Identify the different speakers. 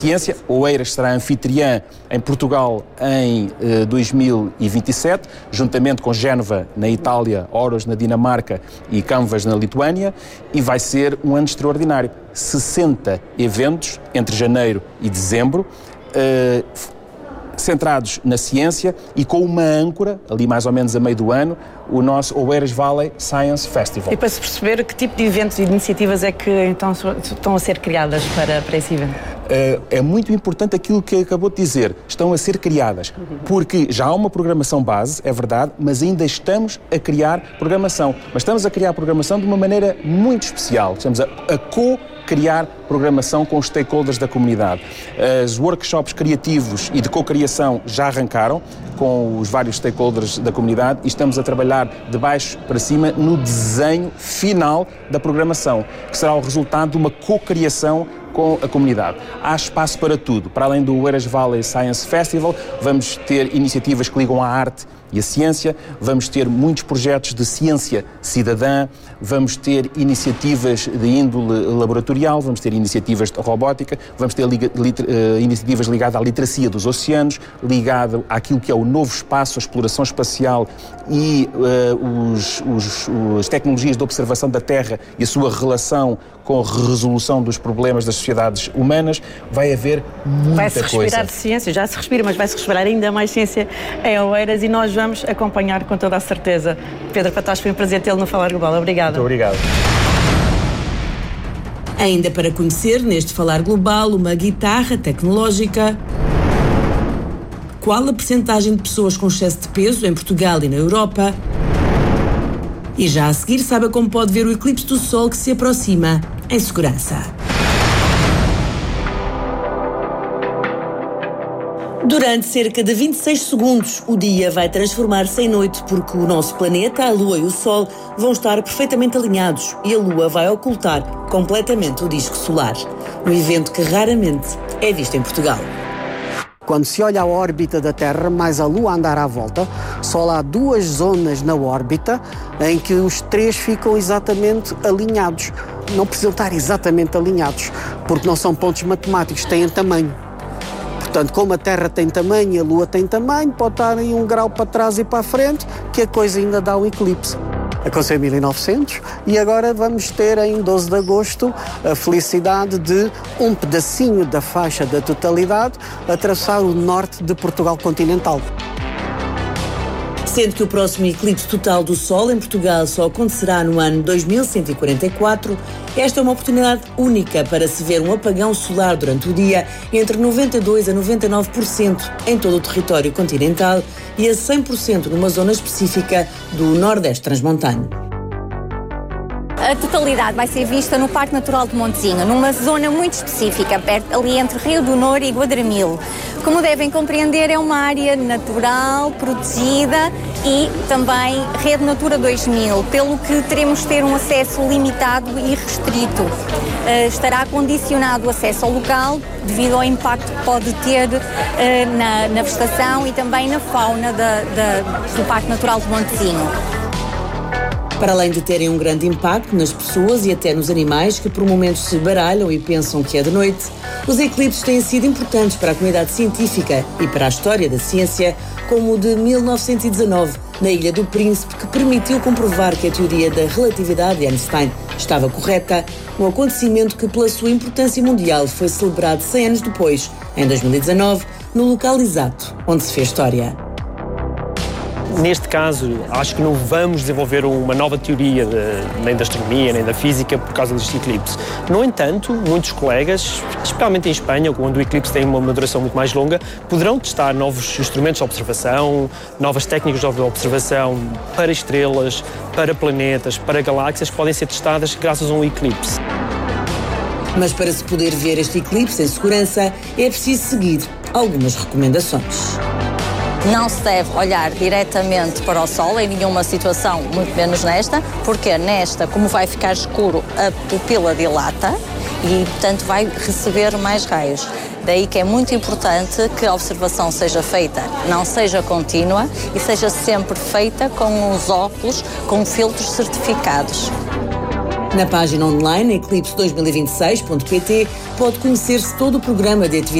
Speaker 1: Ciência. Oeiras será anfitriã em Portugal em 2027, juntamente com Génova na Itália, Oros na Dinamarca e Canvas na Lituânia, e vai ser um ano extraordinário. 60 eventos entre janeiro e dezembro, centrados na ciência e com uma âncora, ali mais ou menos a meio do ano, o nosso Oeiras Valley Science Festival.
Speaker 2: E para se perceber que tipo de eventos e iniciativas é que então estão a ser criadas para esse evento?
Speaker 1: É muito importante aquilo que acabou de dizer, estão a ser criadas, porque já há uma programação base, é verdade, mas ainda estamos a criar programação. Mas estamos a criar programação de uma maneira muito especial, estamos a criar programação com os stakeholders da comunidade. Os workshops criativos e de co-criação já arrancaram com os vários stakeholders da comunidade e estamos a trabalhar de baixo para cima no desenho final da programação, que será o resultado de uma co-criação com a comunidade. Há espaço para tudo. Para além do Oeiras Valley Science Festival, vamos ter iniciativas que ligam à arte e à ciência, vamos ter muitos projetos de ciência cidadã, vamos ter iniciativas de índole laboratorial, vamos ter iniciativas de robótica, vamos ter iniciativas ligadas à literacia dos oceanos, ligado àquilo que é o novo espaço, a exploração espacial e as tecnologias de observação da Terra e a sua relação com a resolução dos problemas das sociedades humanas. Vai haver muita coisa.
Speaker 2: Vai-se respirar de ciência, já se respira, mas vai-se respirar ainda mais ciência em Oeiras e nós vamos acompanhar com toda a certeza. Pedro Patacho, foi um prazer tê-lo no Falar Global. Obrigada.
Speaker 1: Muito obrigado.
Speaker 3: Ainda para conhecer, neste Falar Global, uma guitarra tecnológica. Qual a percentagem de pessoas com excesso de peso em Portugal e na Europa? E já a seguir, saiba como pode ver o eclipse do Sol que se aproxima em segurança. Durante cerca de 26 segundos, o dia vai transformar-se em noite porque o nosso planeta, a Lua e o Sol vão estar perfeitamente alinhados e a Lua vai ocultar completamente o disco solar. Um evento que raramente é visto em Portugal.
Speaker 4: Quando se olha a órbita da Terra, mais a Lua andar à volta, só há duas zonas na órbita em que os três ficam exatamente alinhados. Não precisam estar exatamente alinhados, porque não são pontos matemáticos, têm tamanho. Portanto, como a Terra tem tamanho e a Lua tem tamanho, pode estar em um grau para trás e para a frente, que a coisa ainda dá um eclipse. Aconteceu em 1900 e agora vamos ter em 12 de agosto a felicidade de um pedacinho da faixa da totalidade atravessar o norte de Portugal continental.
Speaker 3: Sendo que o próximo eclipse total do Sol em Portugal só acontecerá no ano 2144, esta é uma oportunidade única para se ver um apagão solar durante o dia entre 92% a 99% em todo o território continental e a 100% numa zona específica do Nordeste Transmontano.
Speaker 5: A totalidade vai ser vista no Parque Natural de Montezinho, numa zona muito específica, perto ali entre Rio do Noro e Guadramil. Como devem compreender, é uma área natural, protegida e também Rede Natura 2000, pelo que teremos de ter um acesso limitado e restrito. Estará condicionado o acesso ao local devido ao impacto que pode ter na vegetação e também na fauna do Parque Natural de Montezinho.
Speaker 3: Para além de terem um grande impacto nas pessoas e até nos animais que por momentos se baralham e pensam que é de noite, os eclipses têm sido importantes para a comunidade científica e para a história da ciência, como o de 1919, na Ilha do Príncipe, que permitiu comprovar que a teoria da relatividade de Einstein estava correta, um acontecimento que, pela sua importância mundial, foi celebrado 100 anos depois, em 2019, no local exato onde se fez história.
Speaker 6: Neste caso, acho que não vamos desenvolver uma nova teoria nem da astronomia, nem da física por causa deste eclipse. No entanto, muitos colegas, especialmente em Espanha, onde o eclipse tem uma duração muito mais longa, poderão testar novos instrumentos de observação, novas técnicas de observação para estrelas, para planetas, para galáxias que podem ser testadas graças a um eclipse.
Speaker 3: Mas para se poder ver este eclipse em segurança, é preciso seguir algumas recomendações.
Speaker 5: Não se deve olhar diretamente para o Sol em nenhuma situação, muito menos nesta, porque nesta, como vai ficar escuro, a pupila dilata e, portanto, vai receber mais raios. Daí que é muito importante que a observação seja feita, não seja contínua e seja sempre feita com os óculos com filtros certificados.
Speaker 3: Na página online eclipse2026.pt pode conhecer-se todo o programa de atividades